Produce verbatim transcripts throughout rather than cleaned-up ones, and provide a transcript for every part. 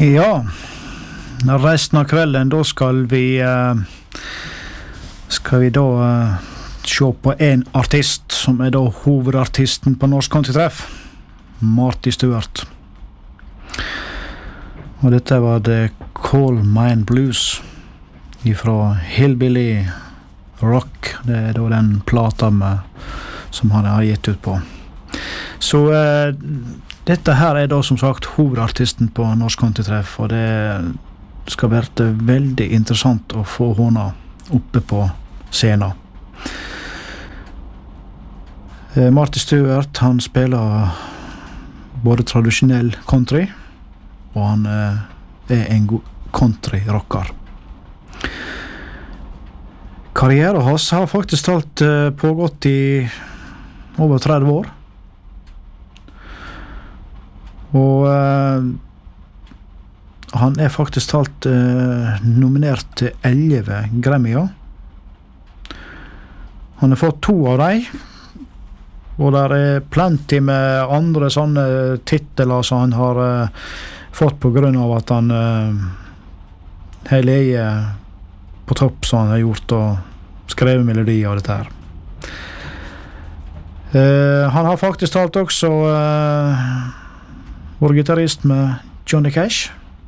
Ja, resten av kvelden da skal vi uh, skal vi da uh, se på en artist som er da hovedartisten på Norsk Countrytreff, Marty Stuart. Og dette var The Coal Mine Blues ifra Hillbilly Rock. Det er da den plata med, som han har gitt ut på. Så uh, dette her er da som sagt hovedartisten på Norsk Countrytreff, og det skal være veldig interessant å få henne oppe på scenen. Eh, Marty Stuart, han spiller både tradisjonell country, og han eh, er en god country-rocker. Karrieren hans har faktisk talt eh, pågått i over tretti år. Og uh, han er faktisk talt uh, nominert til elleve Grammyer. Han har fått to av dem, og der er plenty med andre sånne titler som han har uh, fått på grunn av at han uh, har leget på topp som han har gjort og skrevet melodier og dette her. Uh, han har faktisk talt også uh, vår gitarrist med Johnny Cash,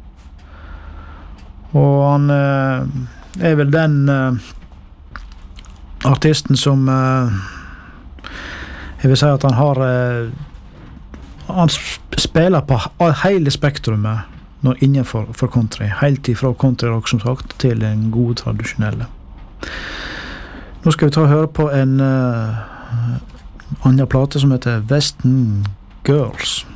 og han eh, er vel den eh, artisten som eh, jeg vil si at han har eh, han spiller på hele spektrumet når innenfor for country, helt ifra countryrock som sagt til en god tradisjonelle. Nå skal vi ta og høre på en eh, annen plate som heter Western Girls.